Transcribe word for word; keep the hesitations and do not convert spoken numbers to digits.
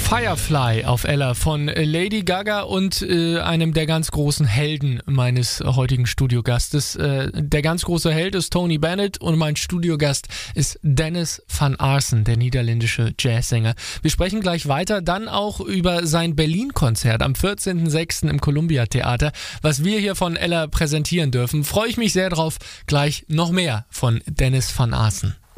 Firefly auf Ella von Lady Gaga und äh, einem der ganz großen Helden meines heutigen Studiogastes. Äh, der ganz große Held ist Tony Bennett und mein Studiogast ist Dennis van Aarsen, der niederländische Jazzsänger. Wir sprechen gleich weiter, dann auch über sein Berlin-Konzert am vierzehnten sechsten im Columbia Theater, was wir hier von Ella präsentieren dürfen. Freue ich mich sehr drauf. Gleich noch mehr von Dennis van Aarsen.